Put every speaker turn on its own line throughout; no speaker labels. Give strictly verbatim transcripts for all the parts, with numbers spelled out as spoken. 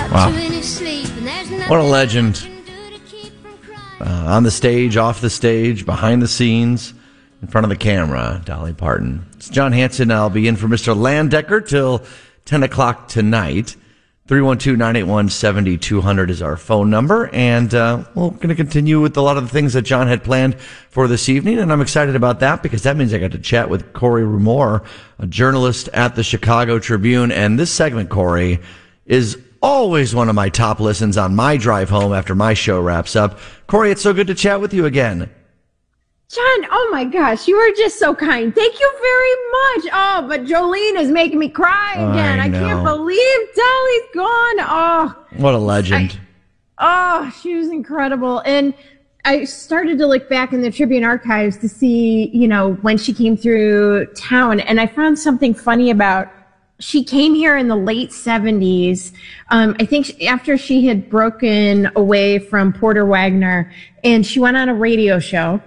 Wow. What a legend. Uh, on the stage, off the stage, behind the scenes, in front of the camera, Dolly Parton. It's John Hanson. I'll be in for Mister Landecker till ten o'clock tonight. three one two, nine eight one, seven two zero zero is our phone number. And uh, we're going to continue with a lot of the things that John had planned for this evening. And I'm excited about that because that means I got to chat with Corey Rumore, a journalist at the Chicago Tribune. And this segment, Corey, is always one of my top listens on my drive home after my show wraps up. Corey, it's so good to chat with you again.
John, oh my gosh, you are just so kind. Thank you very much. Oh, but Jolene is making me cry again. I, I can't believe Dolly's gone. Oh,
what a legend.
I, oh, she was incredible. And I started to look back in the Tribune archives to see, you know, when she came through town. And I found something funny about she came here in the late seventies. Um, I think she, after she had broken away from Porter Wagoner, and she went on a radio show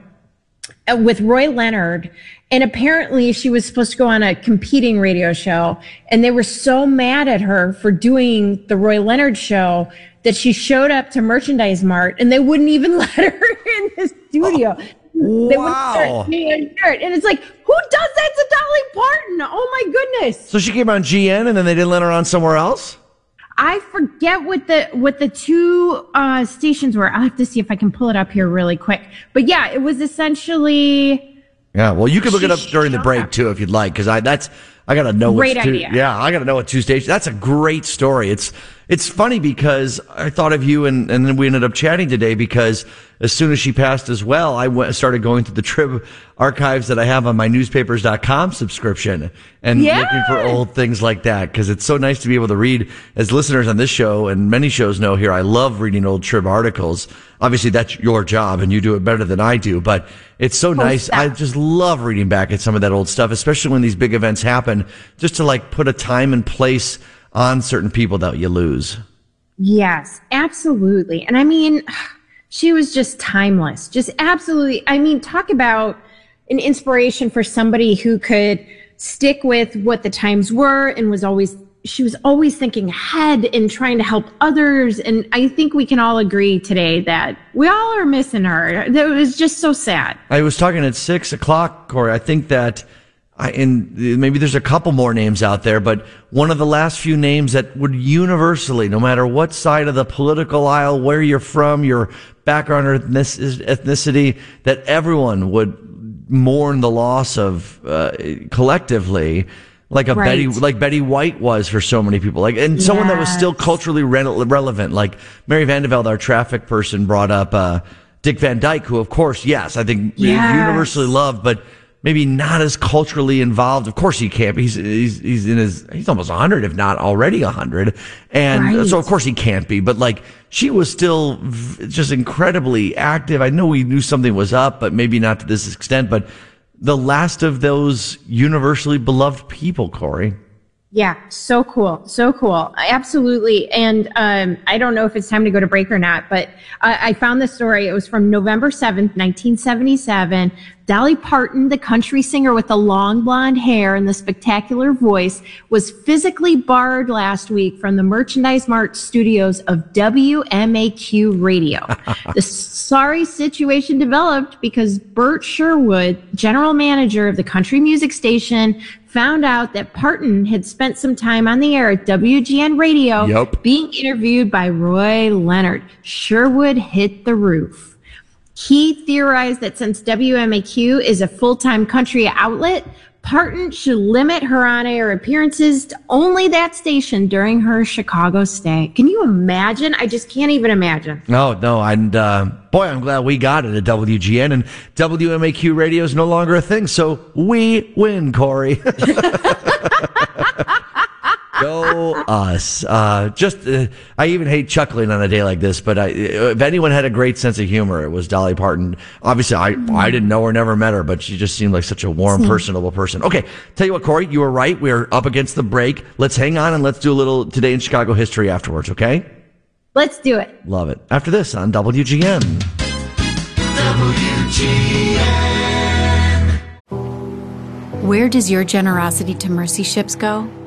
with Roy Leonard, and apparently she was supposed to go on a competing radio show, and they were so mad at her for doing the Roy Leonard show that she showed up to Merchandise Mart and they wouldn't even let her in the studio.
Oh,
they
wow.
wouldn't start, and it's like, who does that to Dolly Parton? Oh my goodness.
So she came on G N and then they didn't let her on somewhere else?
I forget what the what the two uh, stations were. I'll have to see if I can pull it up here really quick. But yeah, it was essentially.
Yeah, well, you can look it up during the break too if you'd like, because I that's I gotta know.
Great
what's two,
idea.
Yeah, I gotta know what two stations. That's a great story. It's it's funny because I thought of you and and then we ended up chatting today because as soon as she passed as well, I went started going through the Trib archives that I have on my newspapers dot com subscription and
yeah.
looking for old things like that because it's so nice to be able to read. As listeners on this show and many shows know here, I love reading old Trib articles. Obviously, that's your job and you do it better than I do, but it's so
oh,
nice.
stop.
I just love reading back at some of that old stuff, especially when these big events happen, just to like put a time and place on certain people that you lose.
Yes, absolutely. And I mean, she was just timeless, just absolutely. I mean, talk about an inspiration for somebody who could stick with what the times were and was always, she was always thinking ahead and trying to help others. And I think we can all agree today that we all are missing her. It was just so sad.
I was talking at six o'clock, Corey. I think that I, and maybe there's a couple more names out there, but one of the last few names that would universally, no matter what side of the political aisle, where you're from, your background or ethnicity, that everyone would mourn the loss of uh, collectively, like a
right.
Betty, like Betty White was for so many people, like and yes. someone that was still culturally re- relevant, like Mary Vandevelde, our traffic person, brought up uh, Dick Van Dyke, who, of course, yes, I think
yes.
is universally loved, but maybe not as culturally involved. Of course he can't be. He's, he's, he's in his, he's almost a hundred, if not already a hundred. And right. so of course he can't be, but like she was still v- just incredibly active. I know we knew something was up, but maybe not to this extent, but the last of those universally beloved people, Corey.
Yeah, so cool. So cool. Absolutely. And um, I don't know if it's time to go to break or not, but I, I found the story. It was from November seventh, nineteen seventy-seven. Dolly Parton, the country singer with the long blonde hair and the spectacular voice, was physically barred last week from the Merchandise Mart studios of W M A Q Radio. The sorry situation developed because Bert Sherwood, general manager of the country music station, found out that Parton had spent some time on the air at W G N Radio
yep.
being interviewed by Roy Leonard. Sherwood hit the roof. He theorized that since W M A Q is a full-time country outlet, Parton should limit her on-air appearances to only that station during her Chicago stay. Can you imagine? I just can't even imagine.
No, no, and uh, boy, I'm glad we got it at W G N, and W M A Q radio is no longer a thing, so we win, Corey. Go us. Uh, just, uh, I even hate chuckling on a day like this, but I, if anyone had a great sense of humor, it was Dolly Parton. Obviously, I, I didn't know her, never met her, but she just seemed like such a warm, personable person. Okay, tell you what, Corey, you were right. We're up against the break. Let's hang on and let's do a little Today in Chicago history afterwards, okay?
Let's do it.
Love it. After this on W G N.
W G N.
Where does your generosity to Mercy ships go?